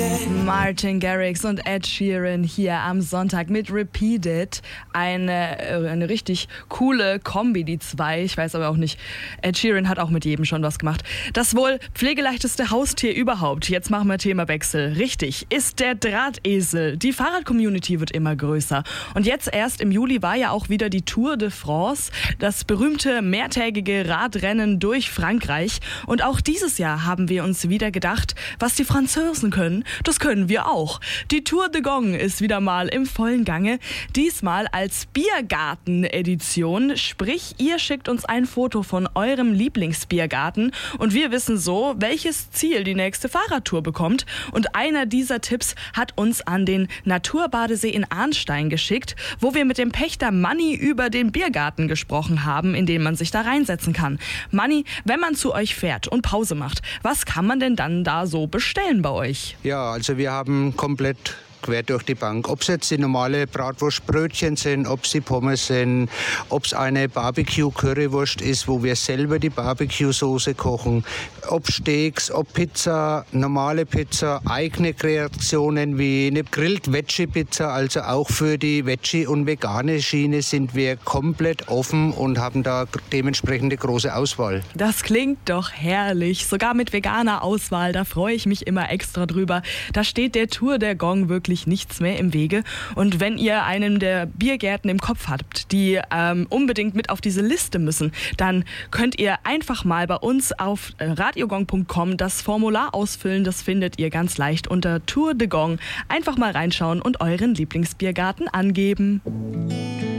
Martin Garrix und Ed Sheeran hier am Sonntag mit Repeat It. Eine richtig coole Kombi, die zwei. Ich weiß aber auch nicht, Ed Sheeran hat auch mit jedem schon was gemacht. Das wohl pflegeleichteste Haustier überhaupt. Jetzt machen wir Themawechsel. Richtig, ist der Drahtesel. Die Fahrrad-Community wird immer größer. Und jetzt erst im Juli war ja auch wieder die Tour de France, das berühmte mehrtägige Radrennen durch Frankreich. Und auch dieses Jahr haben wir uns wieder gedacht, was die Franzosen können, das können wir auch. Die Tour de Gong ist wieder mal im vollen Gange. Diesmal als Biergarten-Edition. Sprich, ihr schickt uns ein Foto von eurem Lieblingsbiergarten und wir wissen so, welches Ziel die nächste Fahrradtour bekommt. Und einer dieser Tipps hat uns an den Naturbadesee in Arnstein geschickt, wo wir mit dem Pächter Manni über den Biergarten gesprochen haben, in den man sich da reinsetzen kann. Manni, wenn man zu euch fährt und Pause macht, was kann man denn dann da so bestellen bei euch? Ja, also wir haben komplett quer durch die Bank. Ob es jetzt die normale Bratwurstbrötchen sind, ob es die Pommes sind, ob es eine Barbecue-Currywurst ist, wo wir selber die Barbecue-Soße kochen, ob Steaks, ob Pizza, normale Pizza, eigene Kreationen wie eine Grillt-Veggie-Pizza, also auch für die Veggie- und vegane Schiene sind wir komplett offen und haben da dementsprechende große Auswahl. Das klingt doch herrlich, sogar mit veganer Auswahl, da freue ich mich immer extra drüber. Da steht der Tour der Gong wirklich nichts mehr im Wege. Und wenn ihr einen der Biergärten im Kopf habt, die unbedingt mit auf diese Liste müssen, dann könnt ihr einfach mal bei uns auf radiogong.com das Formular ausfüllen. Das findet ihr ganz leicht unter Tour de Gong. Einfach mal reinschauen und euren Lieblingsbiergarten angeben.